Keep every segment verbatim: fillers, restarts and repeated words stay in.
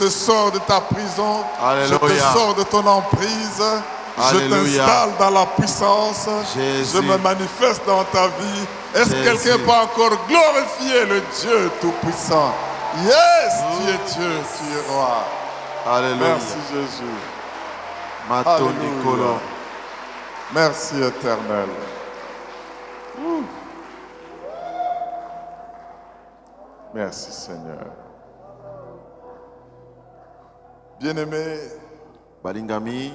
Je te sors de ta prison. Alléluia. Je te sors de ton emprise. Alléluia. Je t'installe dans la puissance. Jésus. Je me manifeste dans ta vie. Est-ce que quelqu'un peut encore glorifier le Dieu Tout-Puissant? Yes, tu es Dieu, tu es roi. Alléluia. Merci Jésus. Mato Nicolo. Merci Éternel. Ouh. Merci Seigneur. Bien-aimé, Balingami,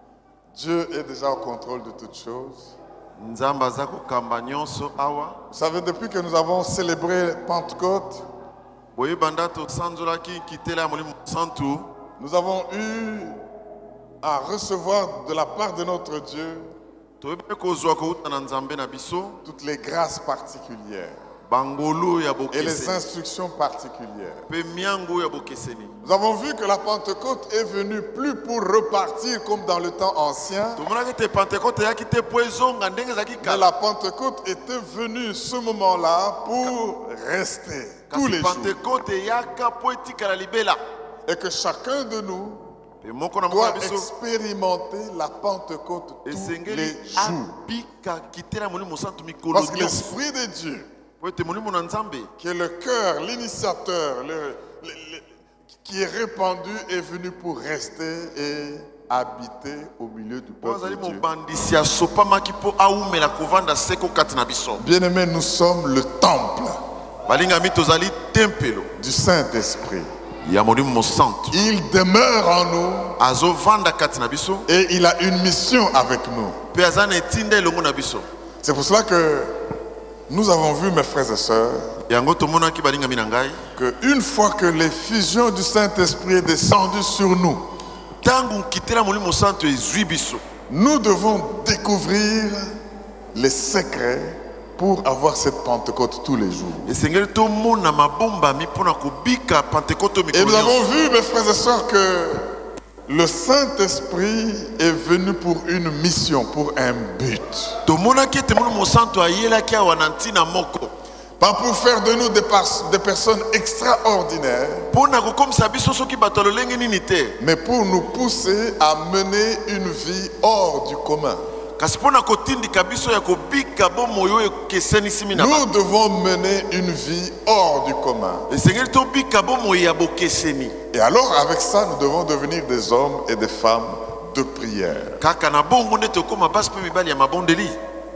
Dieu est déjà au contrôle de toutes choses. Nzamba zako kamba nyonso awa. Vous savez, depuis que nous avons célébré Pentecôte, Boye bandato sanzola ki kitela molimo santu. nous avons eu à recevoir de la part de notre Dieu Tobe kozwa ko utana nzambe na biso. toutes les grâces particulières Bangolo ya et les bokeseni. instructions particulières. Pe miango ya bokeseni. Nous avons vu que la Pentecôte est venue plus pour repartir comme dans le temps ancien, Tomona ke te Pentecôte ya kite poezonga ndenge za mais kikala. la Pentecôte était venue ce moment-là pour rester tous les jours. Pentecôte yaka poetika la libela. Et que chacun de nous Pe moko na doit moko biso. expérimenter la Pentecôte tous Esengeli les jours. abika kitela molimo santu mikolo. Parce que l'Esprit de Dieu, Poete molimo na nzambe. qui est le cœur, l'initiateur, le- le- le- qui est répandu, est venu pour rester et habiter au milieu du peuple Ozali de Dieu. mobandisi ya sopamaki po aumela kovanda seko kati na biso. Bien-aimés, nous sommes le temple Balingami tozali tempelo du Saint-Esprit. ya molimo santu. Il demeure en nous Azovanda kati na biso et il a une mission avec nous. pe aza na etinda elongo na biso. C'est pour cela que nous avons vu, mes frères et sœurs, Yango tomonaki balingami na ngai. qu'une fois que l'effusion du Saint-Esprit est descendue sur nous, Tangu kitela molimo santu ezwi biso. nous devons découvrir les secrets pour avoir cette Pentecôte tous les jours. Esengeli tomona mabombami mpona kobika Pentecôte Et mikolo nous avons nyonso. vu, mes frères et sœurs, que le Saint-Esprit est venu pour une mission, pour un but. Tomonaki ete molimo santu ayelaki awa na ntina moko. Pas pour faire de nous des, pers- des personnes extraordinaires, Mpona kokomisa biso soki bato ya lolenge nini te. mais pour nous pousser à mener une vie hors du commun. Kasi mpona kotindika biso ya kobika bomoi oyo ekesenisimi na bato. Nous devons mener une vie hors du commun. Esengeli tobika bomoi ya bokeseni. Et alors, avec ça, nous devons devenir des hommes et des femmes de prière. Kaka na bongo nde tokóma basi mpe mibali ya mabondeli.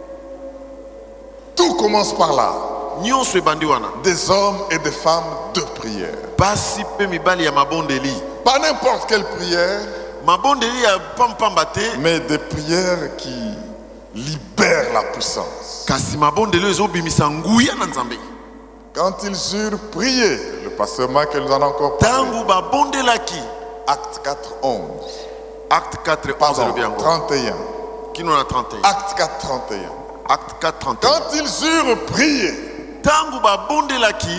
Tout commence par là. Nyonso ebandi wana. Des hommes et des femmes de prière. Basi mpe mibali ya mabondeli. Pas n'importe quelle prière, Mabondeli ya pampamba te. mais des prières qui libèrent la puissance. Kasi mabondeli oyo ezobimisa nguya na nzambe. Quand ils eurent prié, le pasteur Marc nous en a encore parlé, Tangu babondelaki. Acte quatre, onze, Acte quatre, onze pardon, elobi yango. trente et un, Kino na trente et un. Acte quatre, trente et un. Acte quatre, trente et un. Quand ils eurent prié, Tangu babondelaki.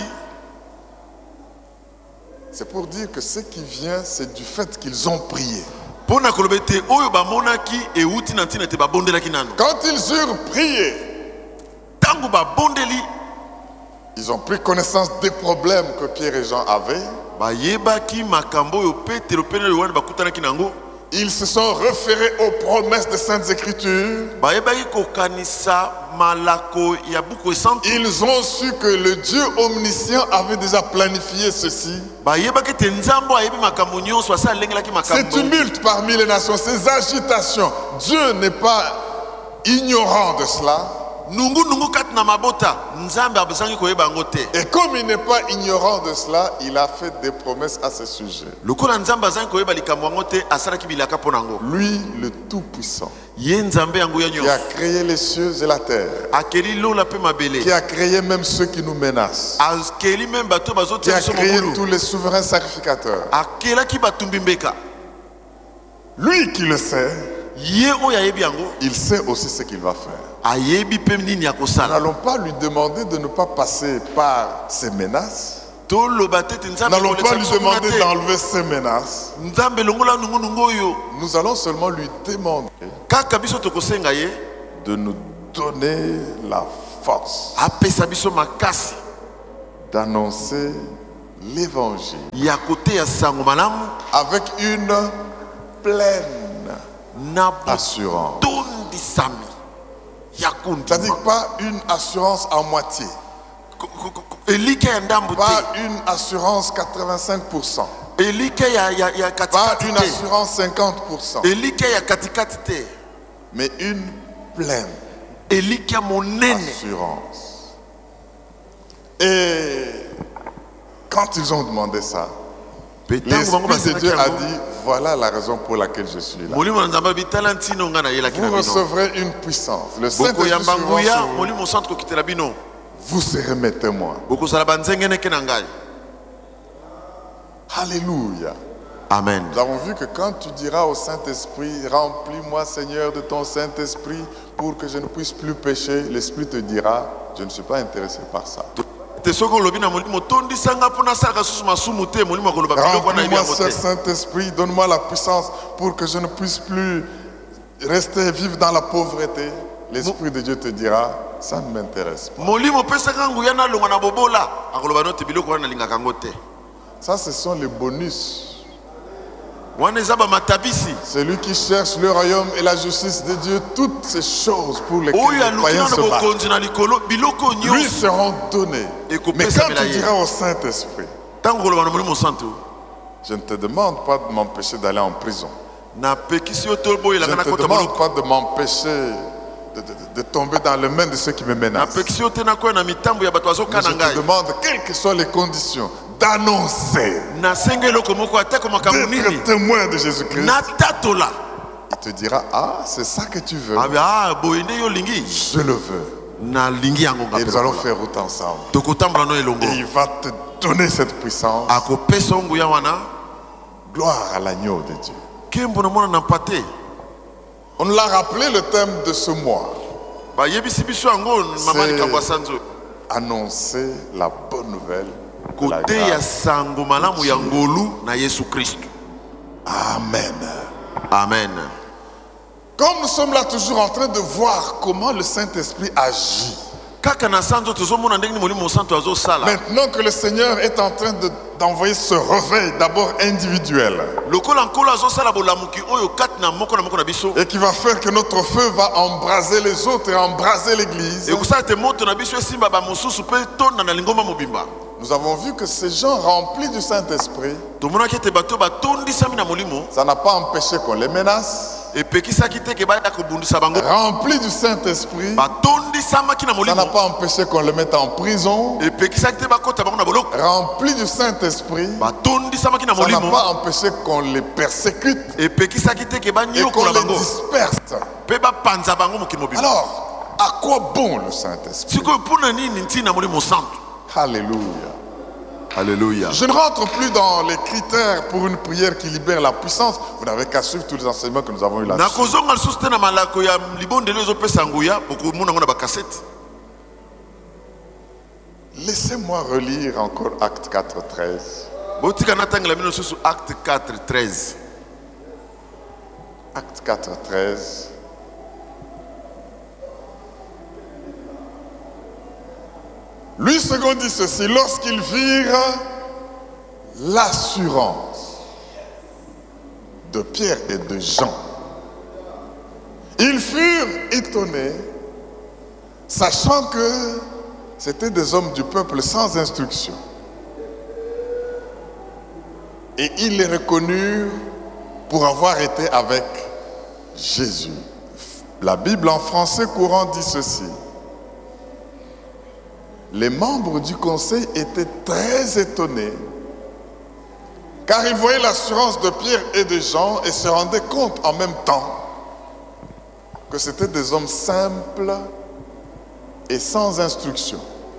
c'est pour dire que ce qui vient, c'est du fait qu'ils ont prié. Pona koloba ete oyo bamonaki euti na ntina ete babondelaki nano. Quand ils eurent prié, Tangu babondeli. ils ont pris connaissance des problèmes que Pierre et Jean avaient. Bayebaki makambo oyo Petero pe na Yohane bakutanaki nango. Ils se sont référés aux promesses des Saintes Écritures. Bayebaki kokanisa malako ya buku esantu. Ils ont su que le Dieu omniscient avait déjà planifié ceci. Bayebaki ete nzambo ayebi makambo nyonso asa alengelaki Ces makambo. tumultes parmi les nations, ces agitations, Dieu n'est pas ignorant de cela. Nungu nungu kati na mabota nzambe abazangi koyeba yango te. Et comme il n'est pas ignorant de cela, il a fait des promesses à ce sujet. Lokola nzambe azangi koyeba likambo yango te asalaki bilaka mpo nango. Lui, le Tout-Puissant, Ye nzambe yango ya qui a nyonso. créé les cieux et la terre, Akeli lola pe mabele. qui a créé même ceux qui nous menacent, Akeli même bato qui bazotia a biso créé mobulu. tous les souverains sacrificateurs. Akelaki batumbi mbeka. Lui qui le sait, Ye oyo ayebi yango. il sait aussi ce qu'il va faire. Ayebi pe nini ya Nous kosala. n'allons pas lui demander de ne pas passer par ces menaces. Toloba te ete Nous nzambe n'allons kolekisa pas lui biso kuna demander te. d'enlever ces menaces. Nzambe longola nungu nungu oyo. Nous allons seulement lui demander Kaka biso tokosenga ye. de nous donner la force Apesa biso makasi. d'annoncer l'évangile ya côté ya sango malamu avec une pleine na assurance. botondi sami ya C'est-à-dire kundima pas une assurance à moitié, elike ya ndambo pas te une assurance quatre-vingt-cinq pour cent, elike ya ya ya pas katikati une te assurance cinquante pour cent, elike ya katikati te mais une pleine elike ya monene. assurance. Et quand ils ont demandé ça, l'Esprit de Dieu a dit, voilà la raison pour laquelle je suis là. Vous recevrez une puissance. Le Saint-Esprit sur vous. Vous serez mes témoins. Alléluia. Amen. Nous avons vu que quand tu diras au Saint-Esprit, remplis-moi Seigneur de ton Saint-Esprit pour que je ne puisse plus pécher, l'Esprit te dira, je ne suis pas intéressé par ça. Remplis-moi ce Saint-Esprit, donne-moi la puissance pour que je ne puisse plus rester vivre dans la pauvreté. L'Esprit de Dieu te dira, ça ne m'intéresse pas. Ça, ce sont les bonus. Celui qui cherche le royaume et la justice de Dieu, toutes ces choses pour lesquelles les croyants se battent, lui seront données. Mais quand tu diras au Saint-Esprit, je ne te demande pas de m'empêcher d'aller en prison. Je ne te demande pas de m'empêcher de, de, de tomber dans les mains de ceux qui me menacent. Mais je te demande, quelles que soient les conditions, d'annoncer, d'être témoin de Jésus-Christ. Il te dira, ah, c'est ça que tu veux. Je le veux. Et nous allons faire route ensemble. Et il va te donner cette puissance. Gloire à l'agneau de Dieu. On l'a rappelé, le thème de ce mois. C'est annoncer la bonne nouvelle. Amen. Amen. Comme nous sommes là toujours en train de voir comment le Saint-Esprit agit. Maintenant que le Seigneur est en train de, d'envoyer ce réveil d'abord individuel. Et qui va faire que notre feu va embraser les autres et embraser l'église. Nous avons vu que ces gens remplis du Saint-Esprit, ça n'a pas empêché qu'on les menace. Remplis du Saint-Esprit, ça n'a pas empêché qu'on les mette en prison. Remplis du Saints-Esprit, ça n'a pas empêché qu'on les persécute et qu'on les disperse. Alors, à quoi bon le Saint-Esprit? Alléluia. Alléluia. Je ne rentre plus dans les critères pour une prière qui libère la puissance. Vous n'avez qu'à suivre tous les enseignements que nous avons eu là-dessus. Laissez-moi relire encore Acte quatre, treize. Acte quatre, treize. Acte quatre, treize. Lui second dit ceci, lorsqu'ils virent l'assurance de Pierre et de Jean, ils furent étonnés, sachant que c'était des hommes du peuple sans instruction. Et ils les reconnurent pour avoir été avec Jésus. La Bible en français courant dit ceci. Les membres du conseil étaient très étonnés car ils voyaient l'assurance de Pierre et de Jean et se rendaient compte en même temps que c'étaient des hommes simples et sans instruction.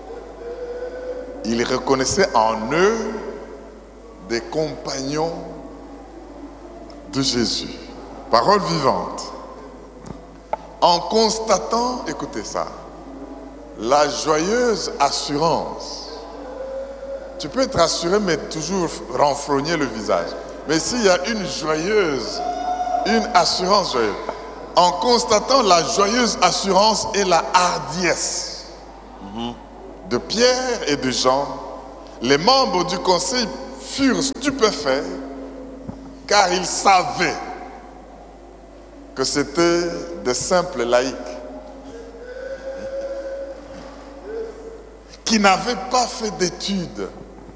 Ils reconnaissaient en eux des compagnons de Jésus. Parole vivante. En constatant, écoutez ça, la joyeuse assurance. Tu peux être assuré mais toujours renfrogner le visage. Mais s'il y a une joyeuse, une assurance joyeuse, en constatant la joyeuse assurance et la hardiesse de Pierre et de Jean, Les membres du conseil furent stupéfaits car ils savaient que c'était de simples laïcs qui n'avaient pas fait d'études.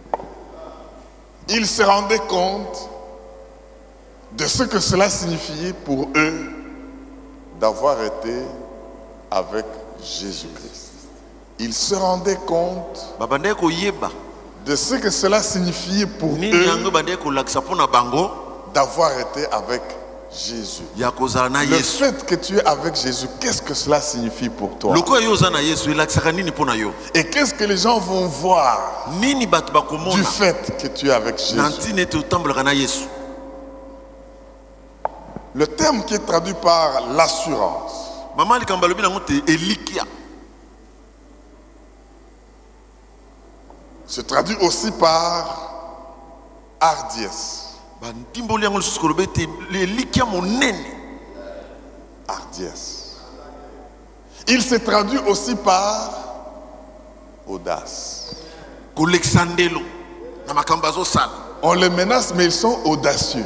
Ils se rendaient compte de ce que cela signifiait pour eux d'avoir été avec Jésus-Christ. Ils se rendaient compte de ce que cela signifiait pour eux d'avoir été avec Jésus. Le fait que tu es avec Jésus, qu'est-ce que cela signifie pour toi? Et qu'est-ce que les gens vont voir du fait que tu es avec Jésus? Le terme qui est traduit par l'assurance se traduit aussi par hardiesse. Hardiesse. Il se traduit aussi par audace. On les menace, mais ils sont audacieux.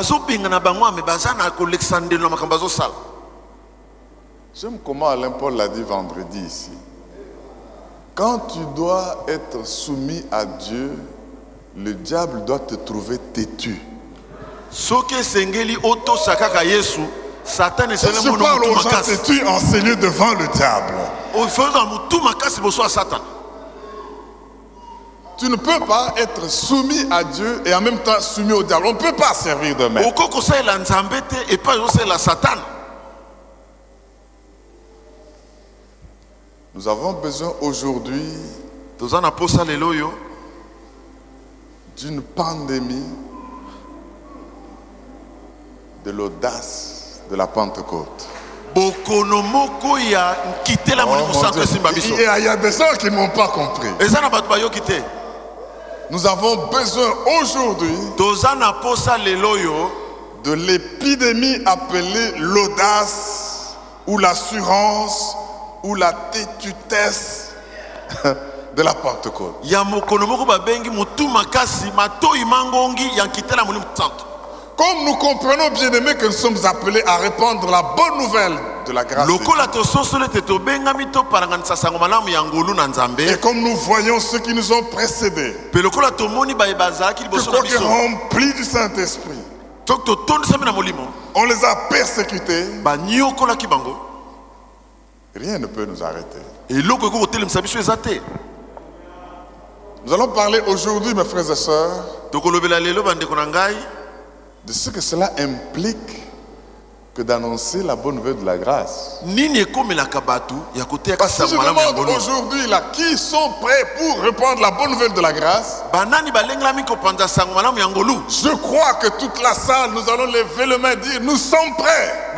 J'aime comment Alain Paul l'a dit vendredi ici. Quand tu dois être soumis à Dieu, le diable doit te trouver têtu. Je parle aux gens têtus enseignés devant le diable. Tu ne peux pas être soumis à Dieu et en même temps soumis au diable. On ne peut pas servir de maître. Nous avons besoin aujourd'hui d'une pandémie de l'audace de la Pentecôte. Oh, il y a des gens qui ne m'ont pas compris. Nous avons besoin aujourd'hui de l'épidémie appelée l'audace ou l'assurance ou la tétutesse de la Pentecôte. Comme nous comprenons, bien aimés, que nous sommes appelés à répandre la bonne nouvelle de la grâce de Dieu. Et comme nous voyons ceux qui nous ont précédés, que quoique remplis du Saint-Esprit, on les a persécutés, rien ne peut nous arrêter. Nous allons parler aujourd'hui, mes frères et sœurs, de ce que cela implique que d'annoncer la bonne nouvelle de la grâce. Parce que si je demande aujourd'hui là, qui sont prêts pour répandre la bonne nouvelle de la grâce, je crois que toute la salle, nous allons lever le main et dire nous sommes prêts.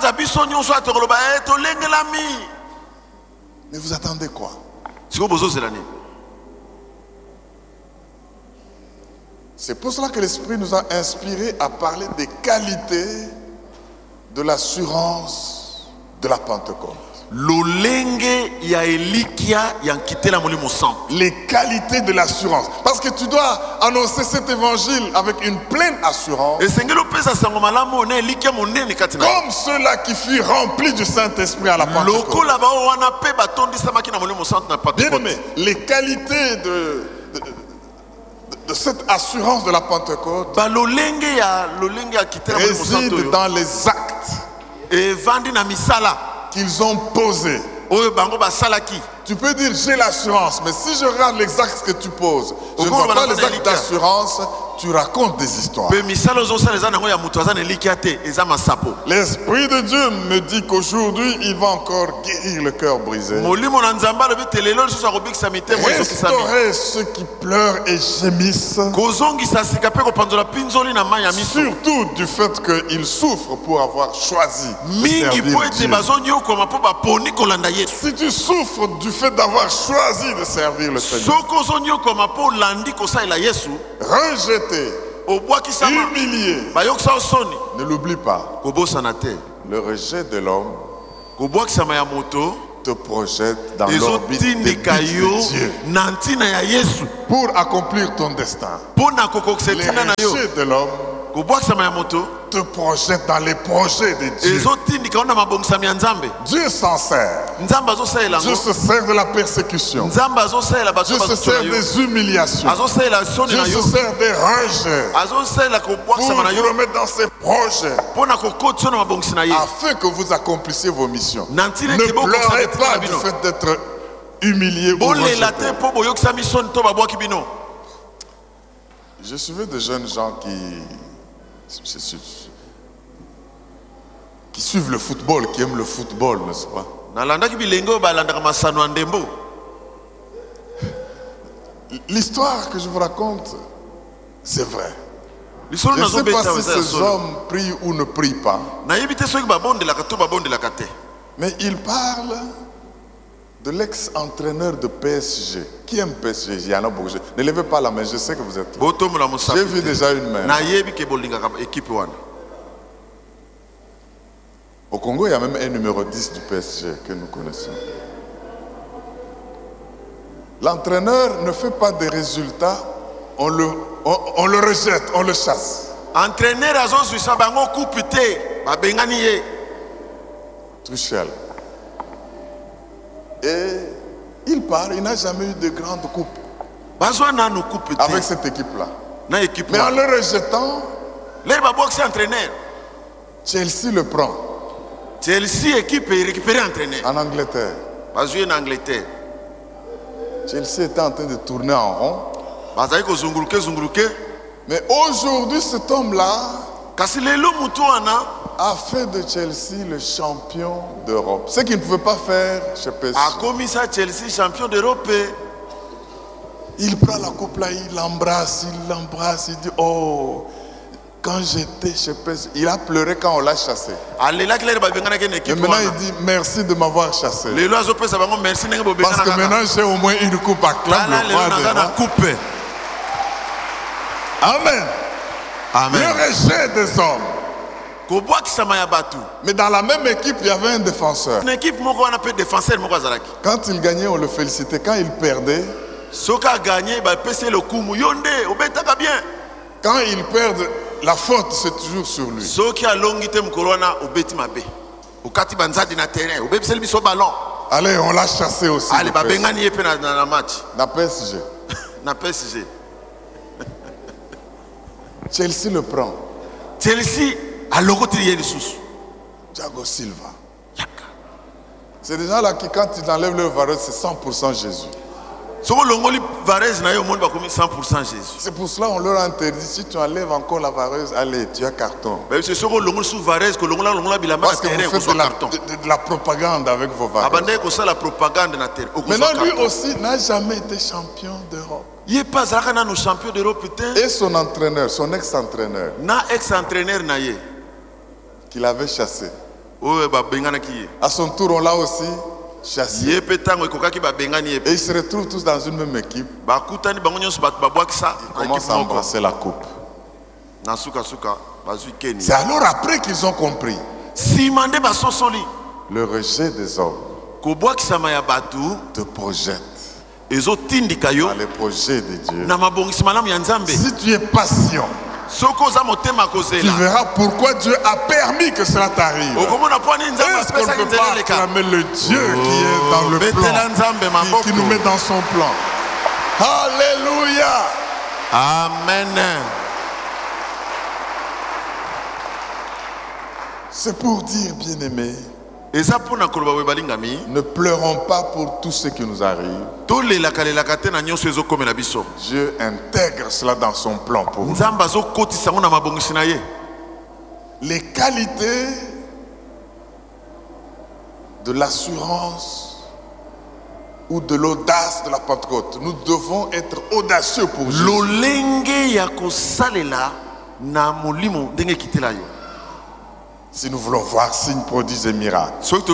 Mais vous attendez quoi? C'est pour cela que l'Esprit nous a inspirés à parler des qualités de l'assurance de la Pentecôte. Les qualités de l'assurance. Parce que tu dois annoncer cet évangile avec une pleine assurance. Comme ceux-là qui furent remplis du Saint-Esprit à la Pentecôte. Bien aimé, les qualités de, de, de cette assurance de la Pentecôte résident dans les actes qu'ils ont posés. Tu peux dire j'ai l'assurance, mais si je regarde les actes que tu poses, je ne vois pas les actes d'assurance, tu racontes des histoires. L'Esprit de Dieu me dit qu'aujourd'hui, il va encore guérir le cœur brisé. Restaurer ceux qui pleurent et gémissent. Surtout du fait qu'ils souffrent pour avoir choisi de servir Dieu. Si tu souffres du fait d'avoir choisi de servir le Seigneur, rejeté, humilié, ne l'oublie pas. Le rejet de l'homme te projettent dans l'orbite des buts de Dieu pour accomplir ton destin. Les recherches de l'homme te projette dans les projets de Dieu. Dieu s'en sert. Dieu se sert de la persécution. Dieu se sert des humiliations. Dieu se sert des rejets pour vous remettre dans ses projets afin que vous accomplissiez vos missions. Ne pleurez pas du fait d'être humilié ou rejeté. Je suivais des jeunes gens qui qui suivent le football, qui aiment le football, n'est-ce pas? L'histoire que je vous raconte, c'est vrai. Je ne sais pas si ces hommes prient ou ne prient pas. Mais ils parlent de l'ex-entraîneur de P S G. Qui aime P S G? Il y en a beaucoup. Ne levez pas la main, je sais que vous êtes là. J'ai vu déjà une main. Au Congo, il y a même un numéro dix du P S G que nous connaissons. L'entraîneur ne fait pas des résultats, on le, on, on le rejette, on le chasse. Tuchel. Et il part, il n'a jamais eu de grande coupe avec cette équipe-là. Mais en le rejetant, Chelsea le prend. Chelsea équipe est récupérée entraîneur. En Angleterre. En Angleterre. Chelsea était en train de tourner en rond. Mais aujourd'hui, cet homme-là a fait de Chelsea le champion d'Europe. Ce qu'il ne pouvait pas faire chez P S G. A commis ça Chelsea champion d'Europe. Il prend la coupe là, il l'embrasse, il l'embrasse, il dit oh, quand j'étais chez P S G, il a pleuré quand on l'a chassé. Et maintenant il dit merci de m'avoir chassé. Parce que maintenant j'ai au moins une coupe à clamer. Amen. Amen. Le rejet des hommes. Mais dans la même équipe, il y avait un défenseur. Quand il gagnait, on le félicitait. Quand il perdait, quand il perd, la faute c'est toujours sur lui. Allez, on l'a chassé aussi. La P S G. Chelsea le prend. Chelsea a logo Thiago Silva. C'est des gens là qui, quand ils enlèvent leur varese, c'est cent pour cent Jésus. C'est pour cela qu'on leur a interdit, si tu enlèves encore la vareuse, allez, tu as carton. Parce que vous faites de la, de, de la propagande avec vos vareuses. Maintenant, lui aussi n'a jamais été champion d'Europe. Et son entraîneur, son ex-entraîneur, qu'il avait chassé. À son tour, on l'a aussi chassé. Et ils se retrouvent tous dans une même équipe. Ils commencent à embrasser la coupe. C'est alors après qu'ils ont compris le rejet des hommes te projette dans les projets de Dieu. Si tu es patient, tu verras pourquoi Dieu a permis que cela t'arrive. Est-ce qu'on ne peut pas acclamer le Dieu qui est dans le plan, qui, qui nous met dans son plan? Alléluia. Amen. C'est pour dire, bien-aimés, ne pleurons pas pour tout ce qui nous arrive. Dieu intègre cela dans son plan pour nous. Les qualités de l'assurance ou de l'audace de la Pentecôte. Nous devons être audacieux pour Jésus. Si nous voulons voir signes, prodiges et miracles.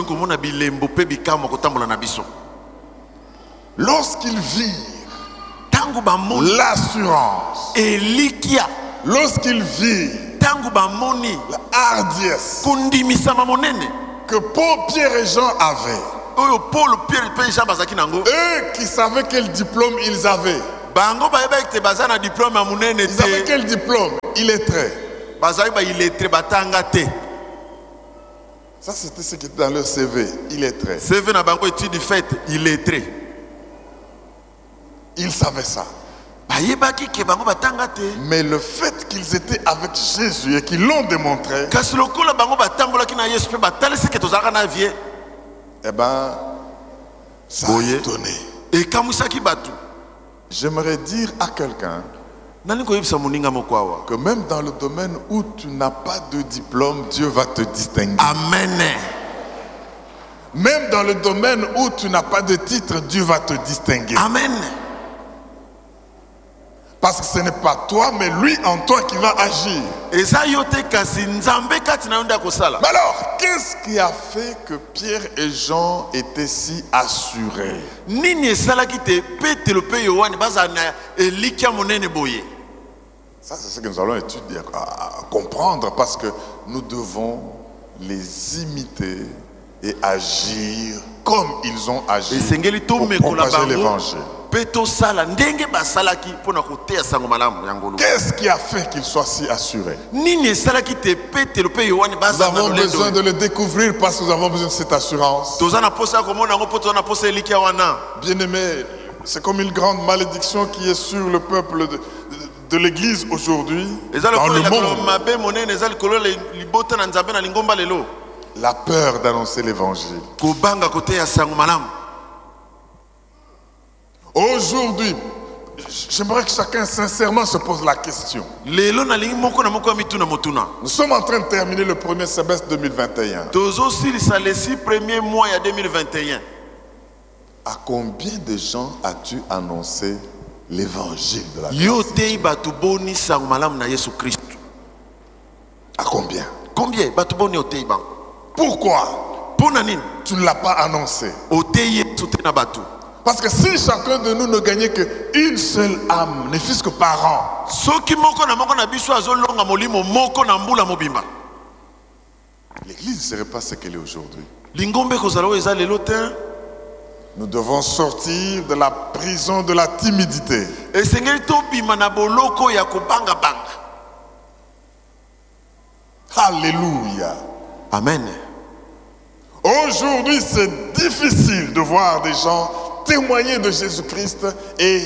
Lorsqu'ils virent l'assurance, lorsqu'ils virent la hardiesse que Paul, Pierre et Jean avaient, oyo Paul Pierre pe Jean bazaki nango Eux qui savaient quel diplôme ils avaient. bango bayeba ete baza na diplôme ya munene Ils avaient te quel diplôme? Illettré. bazali ba illettré batanga te Ça, c'était ce qui était dans leur C V. Illettré. C V na bango étude faite illettré Ils savaient ça. bayebaki ke bango batanga te Mais le fait qu'ils étaient avec Jésus et qu'ils l'ont démontré, kasi lokola bango batambolaki na Yesu pe batalisi ke tozalaka na vie eh ben, ça a Boye. étonné. ekamwisaki bato J'aimerais dire à quelqu'un nani koyebisa moninga moko awa que même dans le domaine où tu n'as pas de diplôme, Dieu va te distinguer. amen Même dans le domaine où tu n'as pas de titre, Dieu va te distinguer. amen Parce que ce n'est pas toi, mais lui en toi qui va agir. eza yo te kasi nzambe kati na yo nde akosala Mais alors, qu'est-ce qui a fait que Pierre et Jean étaient si assurés? nini esalaki te petelo mpe yohane bazala na elikya monene boye Ça, c'est ce que nous allons étudier, à- à comprendre, parce que nous devons les imiter et agir comme ils ont agi esengeli pour tomekola propager bango l'évangile. mpe tosala ndenge basalaki mpo na koteya sango malamu ya ngolu Qu'est-ce qui a fait qu'ils soient si assurés? nini esalaki te petelo mpe yohane Nous bazala na avons besoin lolendo de le découvrir parce que nous avons besoin de cette assurance. toza na posa ya komona yango mpo toza na posa elikya wana Bien-aimés, c'est comme une grande malédiction qui est sur le peuple de, de l'Église aujourd'hui, eza dans lokola le elakolo monde. mabe monene eza likolo ya libota na nzambe na lingomba lelo La peur d'annoncer l'évangile. kobanga koteya sango malamu Aujourd'hui, j'aimerais que chacun sincèrement se pose la question. lelo nalingi moko na moko ya mituna motuna Nous sommes en train de terminer le premier semestre deux mille vingt et un. tozosilisa les six premiers mois ya deux mille vingt et un À combien de gens as-tu annoncé l'évangile de la grâce? yo tei bato boni sango malamu na yesu kristu À combien? combien bato boni otei bango Pourquoi mpo na nini tu ne l'as pas annoncé? otei yesu te na bato Parce que si chacun de nous ne gagnait qu'une seule âme, ne fût-ce que par an, soki moko na moko na biso azolonga molimo moko na mbula mobimba l'Église ne serait pas ce qu'elle est aujourd'hui. lingombe ekozala oyo eza lelo te Nous devons sortir de la prison de la timidité. esengeli tobima na boloko ya kobangabanga Alléluia. amen Aujourd'hui, c'est difficile de voir des gens témoigner de Jésus-Christ et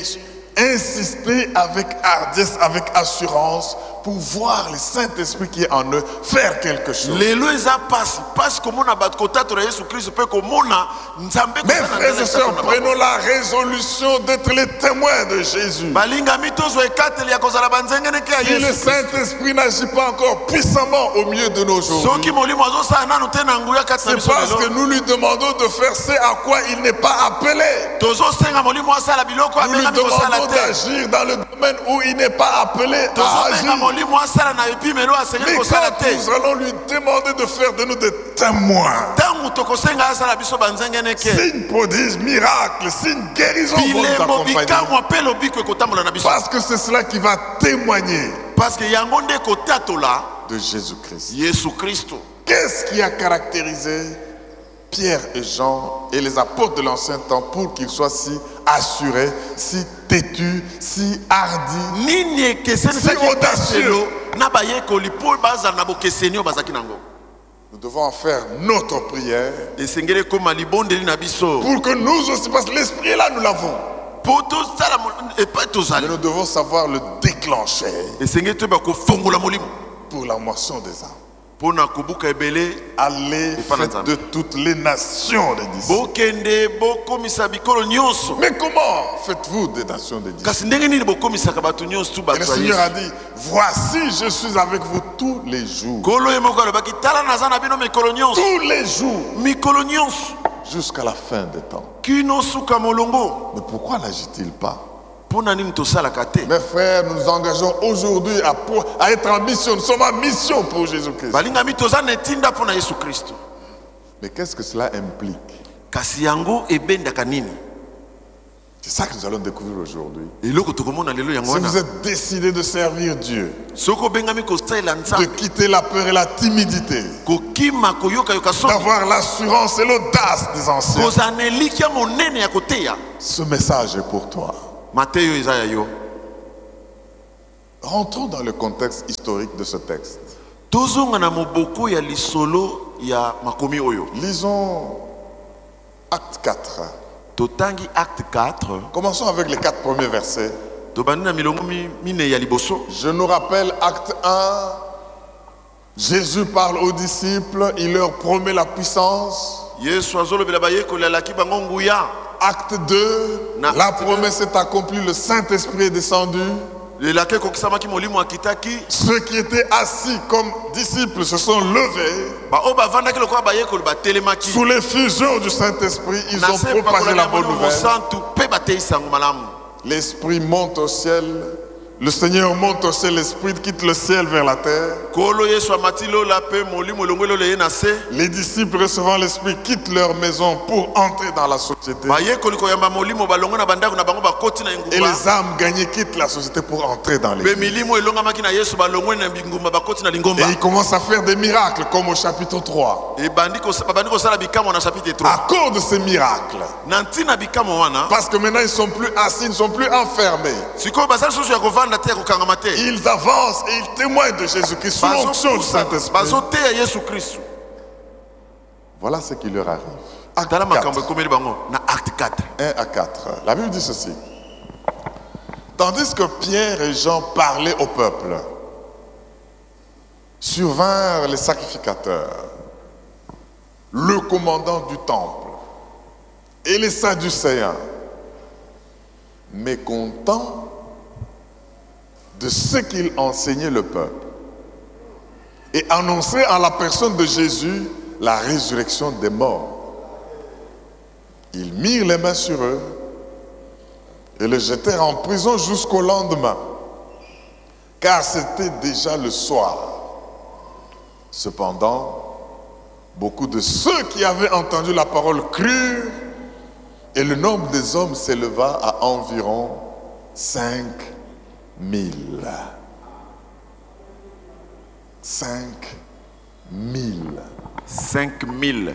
insister avec hardiesse, avec assurance pour voir le Saint-Esprit qui est en eux faire quelque chose. lelo eza pasi pasi komona bato kotatola yesu kristo mpe komona nzambe Mes kosala frères nzela et sœurs, etato na bango. prenons la résolution d'être les témoins de Jésus. balingami tozwa ekateli ya kozala banzengeneke ya Si le yesu kristo Saint-Esprit n'agit pas encore puissamment au milieu de nos jours, soki molimo azosala nanu te na nguya kati na c'est biso parce que lelo nous lui demandons de faire ce à quoi il n'est pas appelé. tozosenga molimo asala biloko Nous lui abengami kosala demandons te d'agir dans le domaine où il n'est pas appelé à tozobenga agir. molimo asala na epimelo asengeli Mais kosala quand te nous allons lui demander de faire de nous des témoins, ntango tokosenga asala biso banzengeneke signes, prodiges, miracles, signes, guérisons vont nous bilembo accompagner. bikamwa mpe lobiko ekotambola na biso Parce que c'est cela qui va témoigner parce que yango nde ekotatola de Jésus-Christ. yesu kristo Qu'est-ce qui a caractérisé Pierre et Jean et les apôtres de l'ancien temps pour qu'ils soient si assurés, si têtus, si hardis? nini ekesenisaki Si audacieux. petelo na bayekoli mpo bazala na bokeseni oyo bazalaki nango Nous devons en faire notre prière esengeli ekóma libondeli na biso pour que nous aussi, parce que l'esprit est là, nous l'avons. mpo tosala mo- epai Mais tozali nous devons savoir le déclencher esengeli toyeba kofongola molimo pour la moisson des âmes. mpo na kobuka ebele Allez, faites de toutes les nations des disciples. bokende bokomisa bikolo nyonso Mais comment faites-vous des nations des disciples? kasi ndenge nini bokomisaka bato nyonso tu Et bato le ya Seigneur a yesu dit, voici, je suis avec vous tous les jours. nkolo ye moko alobaki tala naza na bino mikolo nyonso Tous les jours, mikolo nyonso jusqu'à la fin des temps. kino suka molongo Mais pourquoi n'agit-il pas? mpo na nini tosalaka te Mes frères, nous nous engageons aujourd'hui à, pour- à être en mission. Nous sommes en mission pour Jésus-Christ. balingami toza na etinda mpo na yesu kristo Mais qu'est-ce que cela implique? kasi yango ebendaka nini C'est ça que nous allons découvrir aujourd'hui. eloko tokomona lelo yango Si vous wana êtes décidé de servir Dieu, soko bengami kosalela de nzambe quitter la peur et la timidité, kokima koyokayoka soki d'avoir l'assurance et l'audace des anciens, kozala na elikya monene ya koteya ce message est pour toi. mateyo eza ya yo. Rentrons dans le contexte historique de ce texte. tozonga na moboko ya lisolo ya makomi oyo. Lisons Acte quatre. totangi acte quatre Commençons avec les quatre premiers versets. tobandi na milongo mi- mine ya liboso. Je nous rappelle Acte un. Jésus parle aux disciples, il leur promet la puissance. yesu azolobela bayekoli alaki bango nguya. Acte deux, Na- la promesse est accomplie, le Saint-Esprit est descendu. elaki ekokisamaki molimo akitaki. Ceux qui étaient assis comme disciples se sont levés. baoyo bavandaki lokola bayekoli batelemaki Sous l'effusion du Saint-Esprit, ils na ont se propagé pakolani la ya bonne molimo nouvelle. mosantu mpe bateisa yango malamu. L'Esprit monte au ciel. Le Seigneur monte au ciel, l'Esprit quitte le ciel vers la terre. kolo yesu amati lola mpe molimo elongo elolo ye na se. Les disciples recevant l'Esprit quittent leur maison pour entrer dans la société. bayekoli koyamba molimo balongo na bandako na bango bakoti na Et engumba. les âmes gagnées quittent la société pour entrer dans mpe l'église. milimo elongamaki na yesu balongwe na bingumba bakoti na Et lingomba. ils commencent à faire des miracles comme au chapitre trois. ebandi kosa- babandi kosala bikamwa na chapitre À trois. cause de ces miracles, na ntina bikamwa wana parce que maintenant ils sont plus assis, ils ne sont plus enfermés. sikoyo basali susu ya kovanda te ya kokangama te. Ils avancent et ils témoignent de Jésus-Christ sous l'onction du Bazopusa, Saint-Esprit. bazoteya yesu kristu. Voilà ce qui leur arrive. Acte tala makambo quatre, ekomeli bango na acte quatre. un à quatre. La Bible dit ceci. Tandis que Pierre et Jean parlaient au peuple, survinrent les sacrificateurs, le commandant du temple et les Sadducéens, mécontents de ce qu'il enseignait le peuple, et annonçaient en la personne de Jésus la résurrection des morts. Ils mirent les mains sur eux et les jetèrent en prison jusqu'au lendemain, car c'était déjà le soir. Cependant, beaucoup de ceux qui avaient entendu la parole crurent, et le nombre des hommes s'éleva à environ cinq mille. Cinq mille. cinq mille.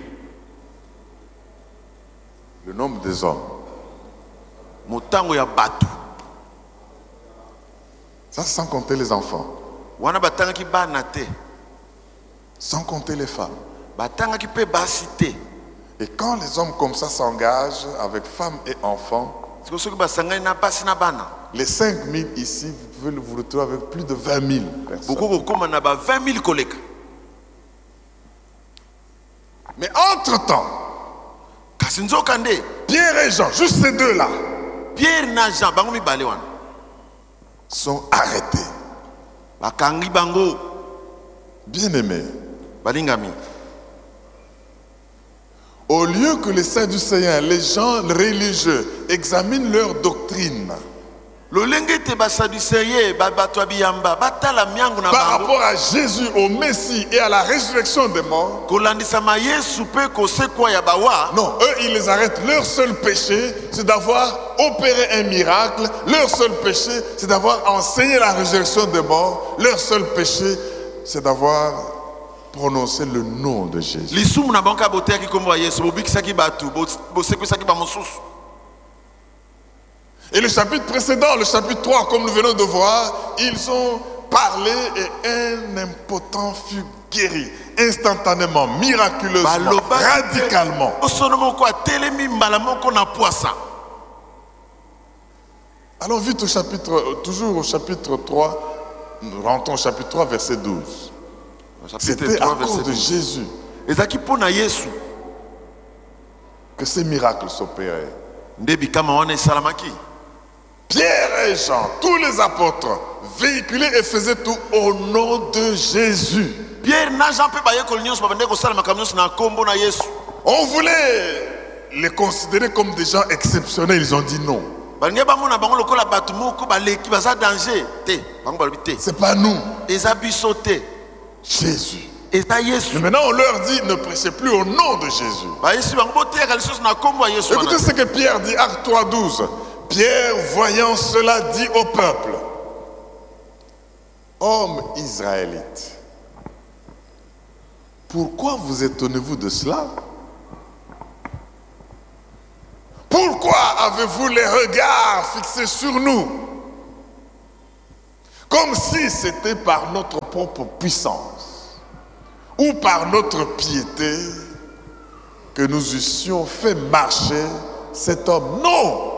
Le nombre des hommes. motango ya bato Ça, sans compter les enfants, wana batangaki bana te, sans compter les femmes. batangaki mpe basi te. Et quand les hommes comme ça s'engagent avec femmes et enfants, siko soki basangani na basi na bana les cinq mille ici, vous pouvez vous retrouver avec plus de vingt mille personnes. bokoki kokóma na ba vingt mille koleka. Mais entre-temps, kasi nzoka nde Pierre et Jean, juste ces deux-là, pierre na jean bango mibale wana sont arrêtés. bakangi bango. Bien-aimés, balingami, au lieu que les Sadducéens, les gens religieux, examinent leur doctrine lolenge te basaduseye bato ya biyamba batala miango na par bango rapport à Jésus, au Messie et à la résurrection des morts, kolandisama yesu mpe kosekwa ya bawa. non, eux, ils les arrêtent. Leur seul péché, c'est d'avoir opéré un miracle. Leur seul péché, c'est d'avoir enseigné la résurrection des morts. Leur seul péché, c'est d'avoir prononcé le nom de Jésus. lisumu na bango kaka boteyaki nkombo ya yesu bobikisaki bato bosekwisaki bamosusu. Et le chapitre précédent, le chapitre trois, comme nous venons de voir, ils ont parlé et un impotent fut guéri instantanément, miraculeusement, Balobaki radicalement. te osono moko atelemi mbala moko na poisa. Allons vite au chapitre, toujours au chapitre trois, nous rentrons au chapitre trois, verset douze. C'était à cause de Jésus ezalaki mpo na yesu que ces miracles s'opéraient. nde bikama wana esalamaki. Pierre et Jean, tous les apôtres, véhiculaient et faisaient tout au nom de Jésus. pierre na jean mpe bayekoli nyonso babandeki kosala makambo nyonso na nkombo na yesu. On voulait les considérer comme des gens exceptionnels, ils ont dit non. balingi bamona bango lokola bato moko baleki baza danger te, bango balobi te C'est pas nous, eza biso te, Jésus. eza Mais yesu. maintenant on leur dit, ne prêchez plus au nom de Jésus. bayesi bango boteyaka lisusu na nkombo ya yesu Écoutez wana. ce que Pierre dit, Acte trois, douze. Pierre, voyant cela, dit au peuple, hommes israélites, pourquoi vous étonnez-vous de cela? Pourquoi avez-vous les regards fixés sur nous? Comme si c'était par notre propre puissance ou par notre piété que nous eussions fait marcher cet homme. Non!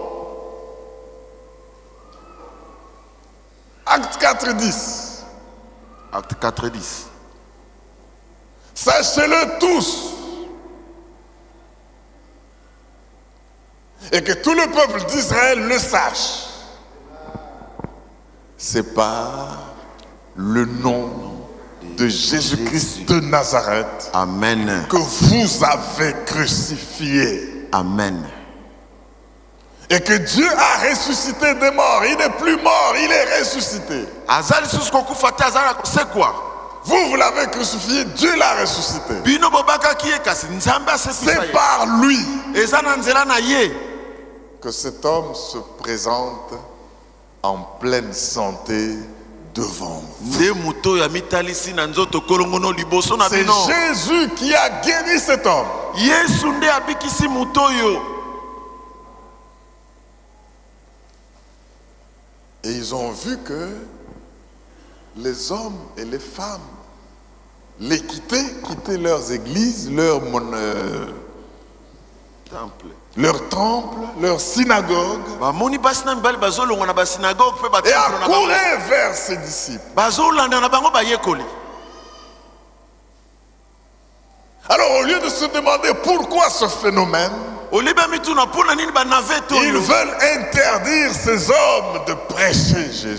Acte quatre, dix. Acte quatre, dix. Sachez-le tous. Et que tout le peuple d'Israël le sache. C'est par le nom de Jésus-Christ de Nazareth. Amen. Que vous avez crucifié. Amen. Et que Dieu a ressuscité des morts. Il n'est plus mort, il est ressuscité. C'est quoi? Vous, vous l'avez crucifié, Dieu l'a ressuscité. C'est par lui que cet homme se présente en pleine santé devant vous. C'est Jésus qui a guéri cet homme. Et ils ont vu que les hommes et les femmes les quittaient, quittaient leurs églises, leurs euh, temple. Leur temple, leur synagogue, et accouraient vers ses disciples. Alors au lieu de se demander pourquoi ce phénomène, ils veulent interdire ces hommes de prêcher Jésus.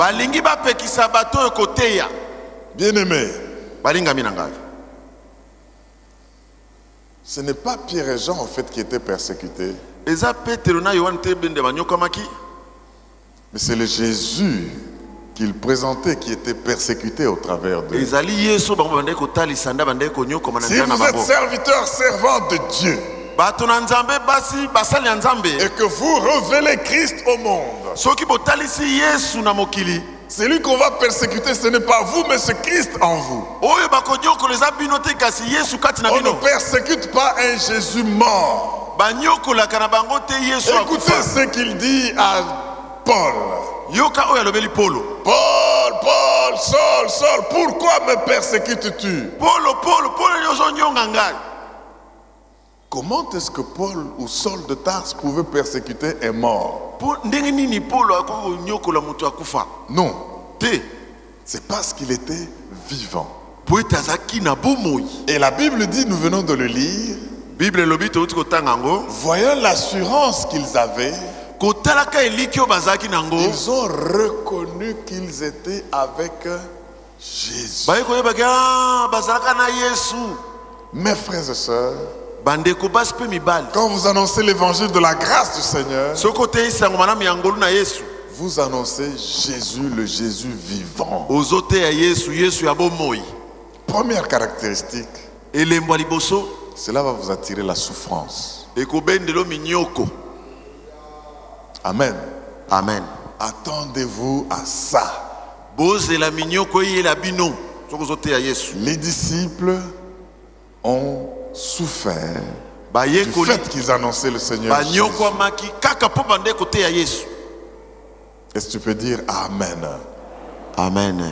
Bien-aimés, ce n'est pas Pierre et Jean en fait qui étaient persécutés, mais c'est le Jésus qu'ils présentaient qui était persécuté au travers d'eux. Si vous êtes serviteurs, servants de Dieu, et que vous révélez Christ au monde, celui qu'on va persécuter, ce n'est pas vous, mais c'est Christ en vous. On ne persécute pas un Jésus mort. Écoutez ce qu'il dit à Paul. Paul, Paul, Saul, Saul, pourquoi me persécutes-tu? Comment est-ce que Paul ou Saul de Tarse pouvait persécuter un mort? Non. C'est parce qu'il était vivant. Et la Bible dit, nous venons de le lire, voyant l'assurance qu'ils avaient, ils ont reconnu qu'ils étaient avec Jésus. Mes frères et sœurs, quand vous annoncez l'évangile de la grâce du Seigneur, vous annoncez Jésus, le Jésus vivant. Première caractéristique, cela va vous attirer la souffrance. Amen. Amen. Attendez-vous à ça. Les disciples ont souffert du fait qu'ils annonçaient le Seigneur Jésus. Est-ce que tu peux dire Amen? Amen.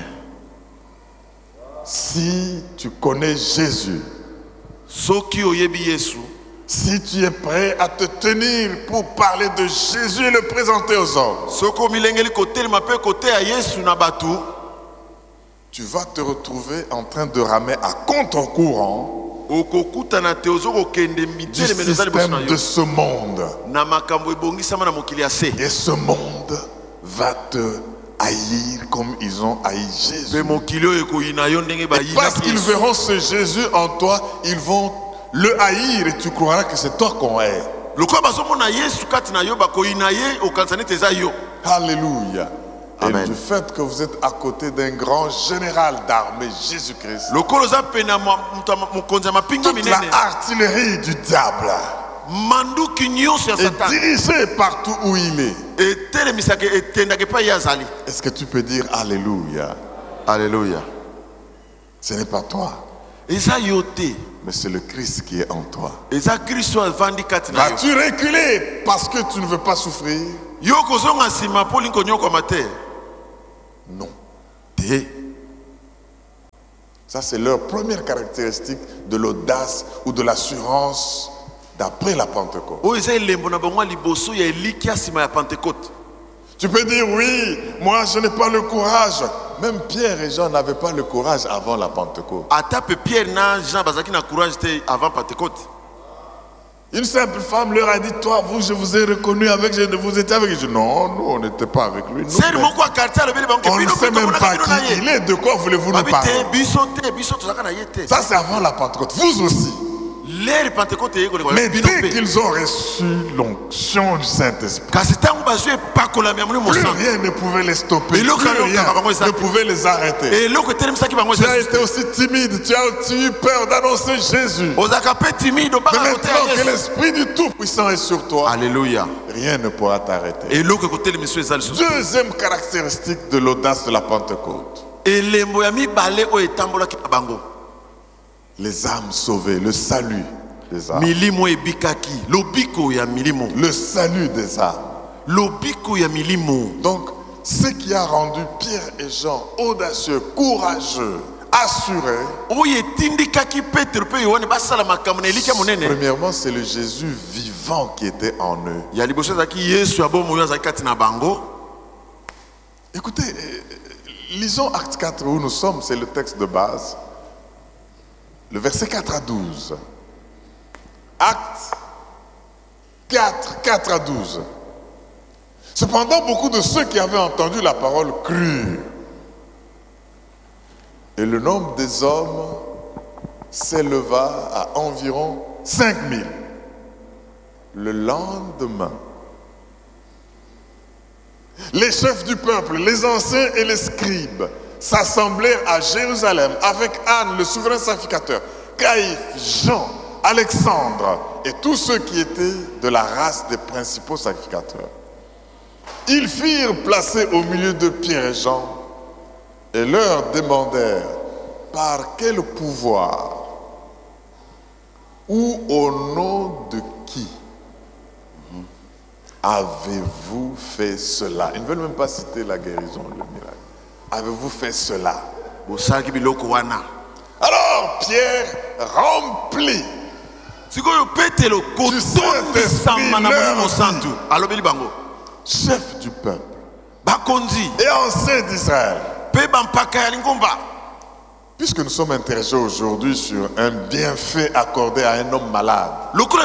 Si tu connais Jésus, si tu es prêt à te tenir pour parler de Jésus et le présenter aux hommes, tu vas te retrouver en train de ramer à contre-courant du système de ce monde. Et ce monde va te haïr comme ils ont haï Jésus. Et parce qu'ils verront ce Jésus en toi, ils vont le haïr et tu croiras que c'est toi qu'on hait. Alléluia. Et Amen. Du fait que vous êtes à côté d'un grand général d'armée, Jésus-Christ, toute l'artillerie du diable manduki nyonso ya et Satan diriger partout où il est. etelemisaka etendaka epai ye azali. Est-ce que tu peux dire Alléluia? Alléluia. Ce n'est pas toi, Eza yo te, mais c'est le Christ qui est en toi. eza Kristo avandi kati na yo. Vas-tu reculer parce que tu ne veux pas souffrir? Yo kozonga nsima mpo lingo nyokoma te. Non. Te. Ça, c'est leur première caractéristique de l'audace ou de l'assurance d'après la Pentecôte. Oyo eza elembo na bango ya liboso ya elikia nsima ya Pentecôte. Tu peux dire, oui, moi je n'ai pas le courage. Même Pierre et Jean n'avaient pas le courage avant la Pentecôte. Ata pe Pierre na Jean bazaki na courage te avant Pentecôte. Une simple femme leur a dit, toi, vous, je vous ai reconnu avec, je, vous étiez avec. Je dis, non, nous, on n'était pas avec lui. Nous, C'est mon quoi quartier le bébé banque. on ne sait même pas qui il est, de quoi voulez-vous nous parler? Ça, c'est avant la Pentecôte. Vous aussi. Mais dès qu'ils ont reçu l'onction du Saint-Esprit, plus rien ne pouvait les stopper, plus rien ne pouvait les arrêter. Tu as été aussi timide, tu as eu peur d'annoncer Jésus. Mais maintenant que l'Esprit du Tout-Puissant est sur toi, Alléluia, rien ne pourra t'arrêter. Deuxième caractéristique de l'audace de la Pentecôte. Les âmes sauvées, le salut des âmes. Le salut des âmes. Donc, ce qui a rendu Pierre et Jean audacieux, courageux, assurés, premièrement, c'est le Jésus vivant qui était en eux. Écoutez, lisons Actes quatre où nous sommes, c'est le texte de base. Le verset quatre à douze. Actes quatre, quatre à douze. Cependant, beaucoup de ceux qui avaient entendu la parole crurent. Et le nombre des hommes s'éleva à environ cinq mille. Le lendemain, les chefs du peuple, les anciens et les scribes s'assemblèrent à Jérusalem avec Anne, le souverain sacrificateur, Caïphe, Jean, Alexandre et tous ceux qui étaient de la race des principaux sacrificateurs. Ils firent placer au milieu de Pierre et Jean et leur demandèrent par quel pouvoir ou au nom de qui avez-vous fait cela? Ils ne veulent même pas citer la guérison, le miracle. Avez-vous fait cela? Alors Pierre, rempli du Saint-Esprit, chef du peuple et ancien d'Israël, puisque nous sommes intéressés aujourd'hui sur un bienfait accordé à un homme malade, afin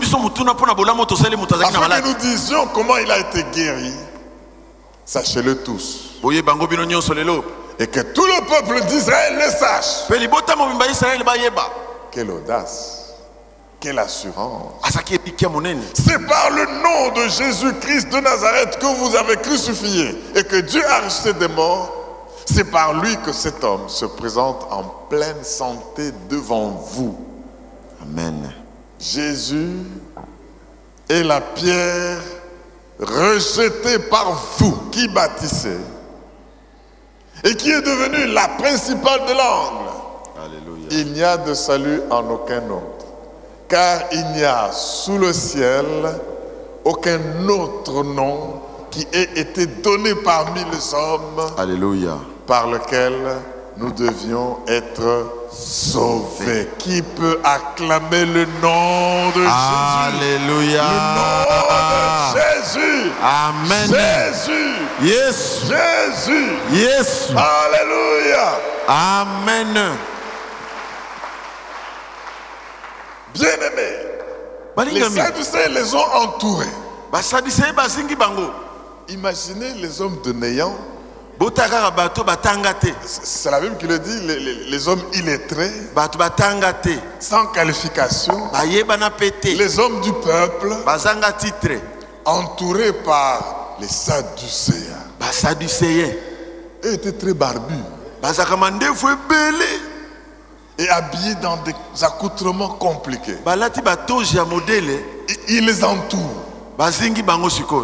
que nous disions comment il a été guéri, sachez-le tous. Et que tout le peuple d'Israël le sache. Quelle audace, quelle assurance. C'est par le nom de Jésus-Christ de Nazareth que vous avez crucifié et que Dieu a ressuscité des morts. C'est par lui que cet homme se présente en pleine santé devant vous. Amen. Jésus est la pierre rejetée par vous qui bâtissez et qui est devenue la principale de l'angle. Alléluia. Il n'y a de salut en aucun autre, car il n'y a sous le ciel aucun autre nom qui ait été donné parmi les hommes. Alléluia. Par lequel nous devions être sauvés. Qui peut acclamer le nom de Alléluia. Jésus? Le nom de Jésus. Amen. Jésus. Yes. Jésus. Yes. Alléluia. Amen. Bien-aimés, les Sadducéens les ont entourés. Imaginez les hommes de néant. C'est la Bible qui le dit, les, les, les hommes illettrés, sans qualification, les hommes du peuple, entourés par les Sadducéens. Eux étaient très barbus et habillés dans des accoutrements compliqués. il les entoure. bazingi bango sikoyo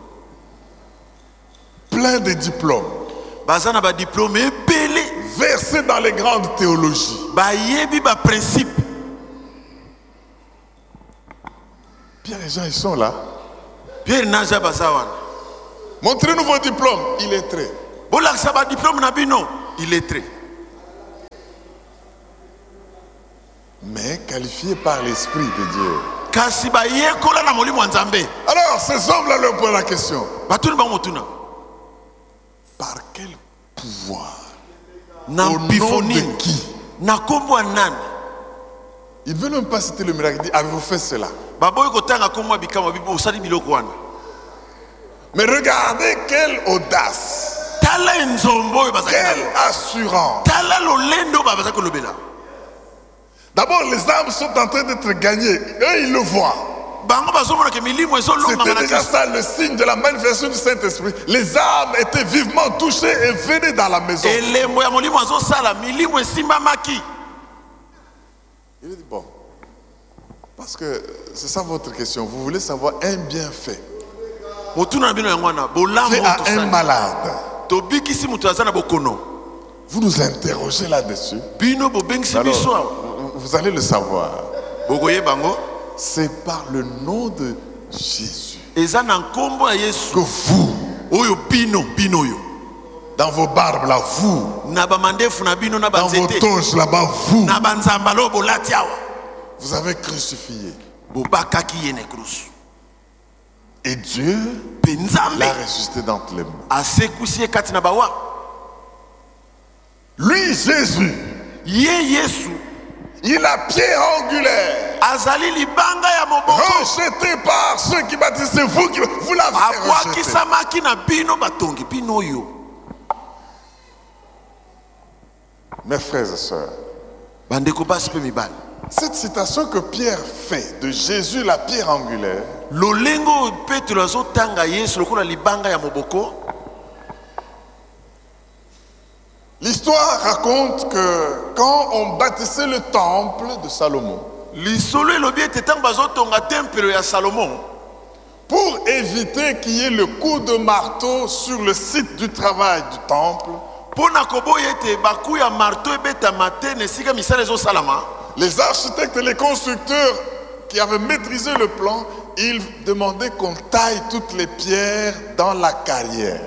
Plein de diplômes. baza na ba diplôme ebele Versés dans les grandes théologies. bayebi ba principe. Pierre et Jean, ils sont là. Pierre na Jean baza wana. Montrez-nous vos diplômes. Il est très. bolakisa ba diplôme na bino illettré. Mais qualifiés par l'Esprit de Dieu. kasi bayekola na molimo wa nzambe. Alors, ces hommes-là leur posent la question. batuni bango motuna Par quel pouvoir? na Au nom bifoni de qui? na kombo ya nani? Il ne veut même pas citer le miracle. Il dit, avez-vous fait cela? baboyi kotanga kombo ya bikama bibo osali biloko wana. Mais regardez quelle audace. tala nzombo oyo bazaki Quelle nayo. assurance. tala lolendo oyo bazaki kolobela. D'abord, les âmes sont en train d'être gagnées. Eux, ils le voient. bango bazomona ke milimo ezolongama C'était na déjà Kristo. ça le signe de la manifestation du Saint-Esprit. Les âmes étaient vivement touchées et venaient dans la maison. elembo ya molimo azosala milimo esimbamaki. Il dit, bon, parce que c'est ça votre question. Vous voulez savoir un bienfait otuna na bino yango wana bolamu fait oyo à un tosali. malade. tobikisi moto aza na bokono. Vous nous interrogez là-dessus. bino bobengisi Alors, biso awa. vous- vous allez le savoir. bokoyeba bango C'est par le nom de Jésus eza na nkombo ya yesu que vous, oyo bino bino oyo dans vos barbes là, vous, na bamandefu na bino na dans vos banzete toges là-bas, vous, na banzambala oyo bolati awa vous avez crucifié. bobakaki ye na ekulusu. Et Dieu mpe nzambe l'a ressuscité d'entre les morts. asekwisi ye kati na bawa. Lui, Jésus, ye yesu il a pierre angulaire, azali libanga ya moboko rejeté par ceux qui bâtissent. C'est vous qui vous l'avez rejeté. abwakisamaki na bino batongi bino oyo. Mes frères et sœurs, bandeko basi mpe mibali cette citation que Pierre fait de Jésus, la pierre angulaire, lolengo oyo petelo azotanga yesu lokola libanga ya moboko. l'histoire raconte que quand on bâtissait le temple de Salomon, lisolo elobi ete ntango bazotonga tempelo ya salomo pour éviter qu'il y ait le coup de marteau sur le site du travail du temple, mpo na koboya ete baku ya marto ebetama te na esika misala ezosalama, les architectes et les constructeurs qui avaient maîtrisé le plan, ils demandaient qu'on taille toutes les pierres dans la carrière.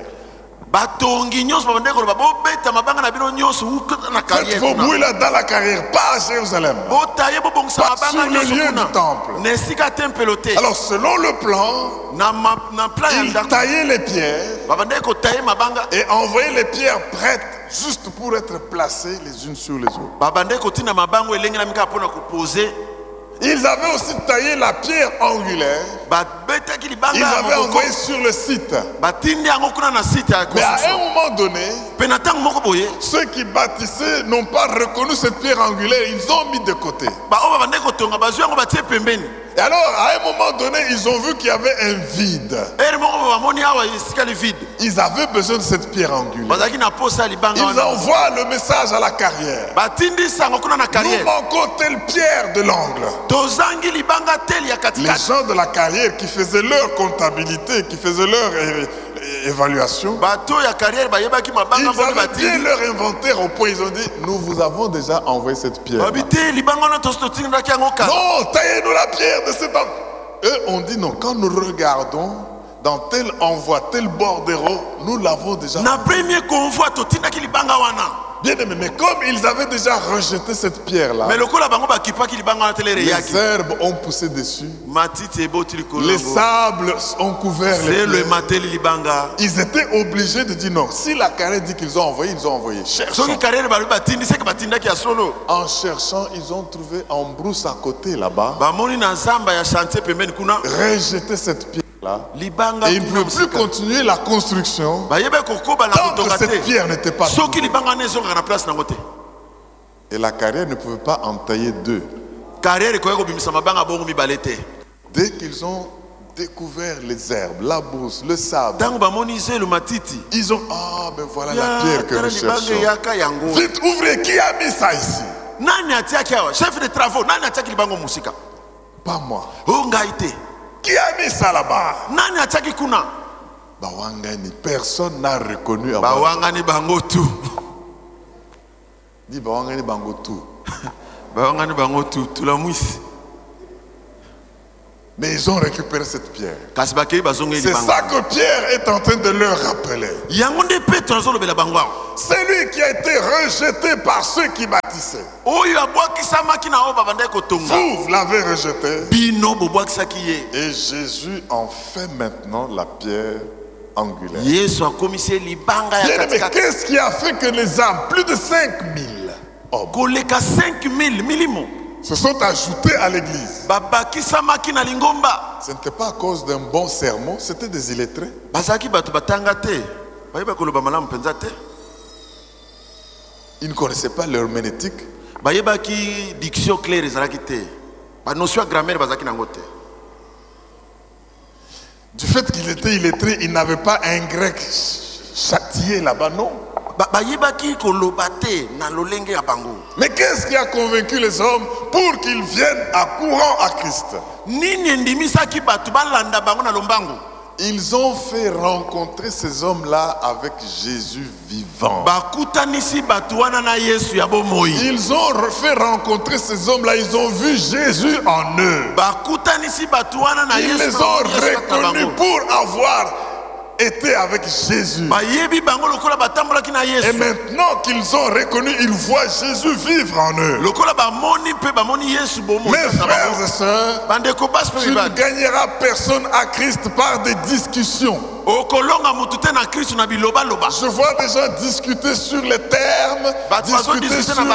batongi nyonso babandeki koloba bobeta mabanga na bino nyonso uka na Faites carrière vos kuna bruits là dans la carrière, pas à Jérusalem. botaye bobongisa Pas sur mabanga le nyonso lieu kuna du temple. na esika tempelo te. Alors selon le plan, na ma- na plan ya ils ndako taillaient les pierres babandeki kotaye mabanga et envoyaient les pierres prêtes juste pour être placées les unes sur les autres. babandeki kotinda mabango elenge na mikaka mpona kopose. Ils avaient aussi taillé la pierre angulaire, babetaki libanga ils ya avaient moboko envoyé sur le site. batindi yango kuna na site ya Mais à un construction. moment donné, mpe na ntango moko boye ceux qui bâtissaient n'ont pas reconnu cette pierre angulaire, ils ont mis de côté. baoyo babandeki kotonga bazwi yango batie pembeni. Et alors, à un moment donné, ils ont vu qu'il y avait un vide. ere moko bamoni awa esika li vide Ils avaient besoin de cette pierre angulaire. bazalaki na posa ya libanga Ils wana envoient le message à la carrière. batindi sango kuna na Nous carrière manquons telle pierre de l'angle. tozangi libanga teli ya Les katikati. gens de la carrière qui faisaient leur comptabilité, qui faisaient leur é- é- évaluation, bato ya carrière bayebaki ils mabanga mbongo avaient bien batindi leur inventaire au point. Ils ont dit, nous vous avons déjà envoyé cette pierre. babi te libanga wana tosi totindaki yango kala. Non, taillez-nous la pierre de cet angle. Eux ont dit non, quand nous regardons dans tel envoi, tel bordereau, nous l'avons déjà na envoyé. premier convoi totindaki libanga wana Bien aimé, mais comme ils avaient déjà rejeté cette pierre-là, me lokola bango bakipaki libanga wana telere les yaki herbes ont poussé dessus, matiti eboti likolo les yango. sables ont couvert les selo pierres. emateli libanga. Ils étaient obligés de dire non. Si la carrière dit qu'ils ont envoyé, ils ont envoyé. Cherchons. soki carrière balobi batindi seke batindaki ya solo En cherchant, ils ont trouvé en brousse à côté là-bas, bamoni na zamba ya chantier pembeni kuna rejeté cette pierre-là. libanga Et ils ne kuna pouvaient plus mosika. continuer la construction bayebe kokoba na tant que kotonga cette te pierre n'était pas soki trouvée. libanga wana ezongaka na place nango te. Et la carrière ne pouvait pas en tailler deux. carrière ekoki kobimisa mabanga bongo mibale te. Dès qu'ils ont découvert les herbes, la brousse, le sable, ntango bamoni zelo matiti ils ont, ah ben voilà ya la pierre que tala nous libanga cherchons. eyaka yango. Vite, ouvrez, qui a mis ça ici? nani atiaki awa chef de travaux nani atiaki libanga mosika Pas moi. o ngai te. Qui a mis ça là-bas? Nani ataki kuna? Bawangani, personne n'a reconnu avoir. Bawangani bango tu. Dit Bawangani bango tout. Bawangani bango tu, tu la mousse. Mais ils ont récupéré cette pierre. C'est ça que Pierre est en train de leur rappeler. C'est lui qui a été rejeté par ceux qui bâtissaient. Vous l'avez rejeté. Et Jésus en fait maintenant la pierre angulaire. Mais qu'est-ce qui a fait que les âmes, plus de cinq mille hommes, se sont ajoutés à l'église? Ce n'était pas à cause d'un bon sermon, c'était des illettrés. Ils ne connaissaient pas l'herméneutique. Du fait qu'il était illettré, il n'avait pas un grec châtié là-bas, non. Mais qu'est-ce qui a convaincu les hommes pour qu'ils viennent à courant à Christ? Ils ont fait rencontrer ces hommes-là avec Jésus vivant. Ils ont fait rencontrer ces hommes-là, ils ont vu Jésus en eux. Ils les ont reconnus pour avoir été avec Jésus. Et maintenant qu'ils ont reconnu, ils voient Jésus vivre en eux. Mes frères et sœurs, tu ne gagneras personne à Christ par des discussions. Je vois des gens discuter sur les termes, discuter sur